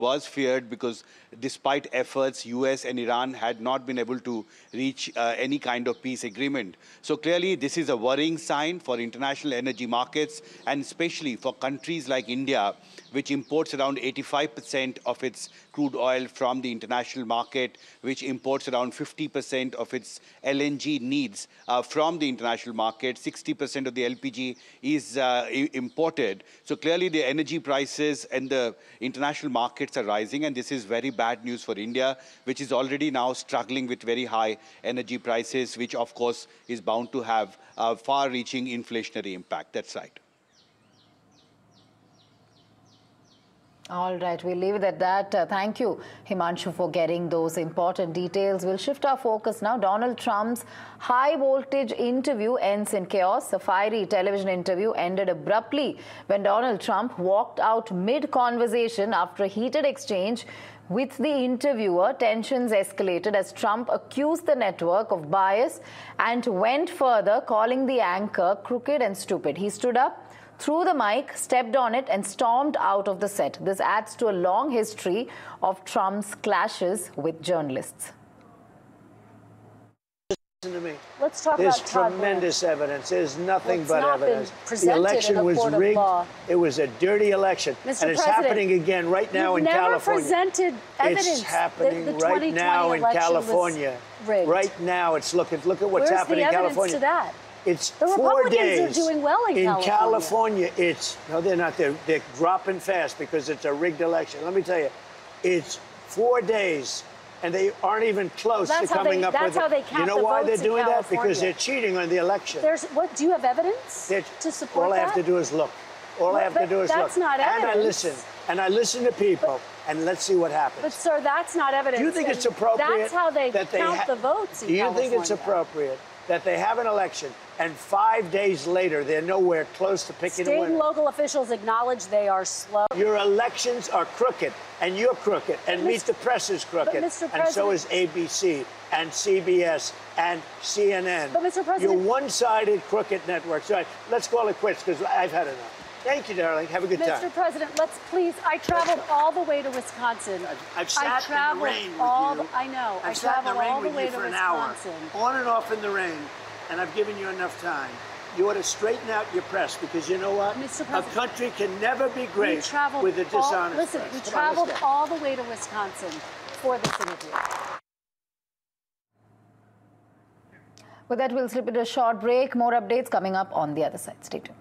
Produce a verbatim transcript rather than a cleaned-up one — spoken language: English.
was feared because despite efforts, U S and Iran had not been able to reach uh, any kind of peace agreement. So clearly, this is a worrying sign for international energy markets, and especially for countries like India, which imports around eighty-five percent of its crude oil from the international market, which imports around fifty percent of its L N G needs uh, from the international market. sixty percent of the L P G is uh, imported. So clearly, the energy prices and the international markets are rising, and this is very bad news for India, which is already now struggling with very high energy prices, which of course is bound to have a far-reaching inflationary impact. That's right. All right, we'll leave it at that. Uh, thank you, Himanshu, for getting those important details. We'll shift our focus now. Donald Trump's high-voltage interview ends in chaos. The fiery television interview ended abruptly when Donald Trump walked out mid-conversation after a heated exchange with the interviewer. Tensions escalated as Trump accused the network of bias and went further, calling the anchor crooked and stupid. He stood up, threw the mic, stepped on it, and stormed out of the set. This adds to a long history of Trump's clashes with journalists. Listen to me. Let's talk There's about Todd tremendous Brand. evidence. There's nothing well, but not evidence. Been the election in a was court rigged. Of law. It was a dirty election. Mister And it's President, happening again right now in never California. Presented evidence it's happening that the right now in California. Right now, it's looking. Look at what's Where's happening the in California. To that? It's the four Republicans days. are doing well in, in California. California. It's no, they're not. They're they're dropping fast because it's a rigged election. Let me tell you, it's four days, and they aren't even close well, to coming they, up that's with. That's how they it. count You know the why votes they're doing in that? California. Because they're cheating on the election. There's what? Do you have evidence they're, to support all that? All I have to do is look. All well, I have to do is that's look. Not evidence. And I listen. And I listen to people. But, and let's see what happens. But sir, that's not evidence. Do you think it's appropriate? That's how they that count they the votes in Do you California. think it's appropriate that they have an election and five days later they're nowhere close to picking State a winner? and local officials acknowledge they are slow. Your elections are crooked, and you're crooked, and Meet the Press is crooked, and so is A B C and C B S and C N N. But Mister President, you're one-sided crooked networks. All right, let's call it quits because I've had enough. Thank you, darling. Have a good Mister time. Mister President, let's please. I traveled all the way to Wisconsin. I've, I've sat I in the rain with all you. The, I know. I've I sat in the traveled rain all the with way you to for an Wisconsin. hour, on and off in the rain, and I've given you enough time. You ought to straighten out your press because you know what? Mister A country can never be great with a dishonest all, Listen, press. we Come traveled on, all the way to Wisconsin for this interview. With that, we'll slip into a short break. More updates coming up on the other side. Stay tuned.